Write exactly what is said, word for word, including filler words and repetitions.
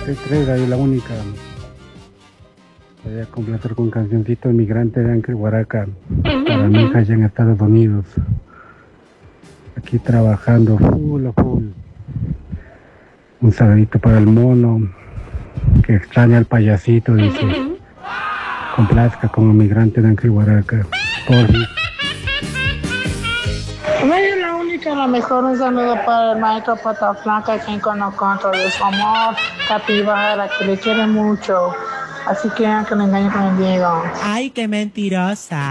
noventa y tres, ahí la única. Voy a complacer con cancioncito Inmigrante de Ángel Guaraca para mi hija allá en Estados Unidos. Aquí trabajando full a full. Un saludito para el mono que extraña al payasito, dice. Complazca con Inmigrante de Ángel Guaraca. Por fin. Ella es la única, la mejor. Un saludo para el maestro Pata Flaca, quien nos controla su amor, capibara, que le quiere mucho. Así que que le engañe con el Diego. Ay, qué mentirosa.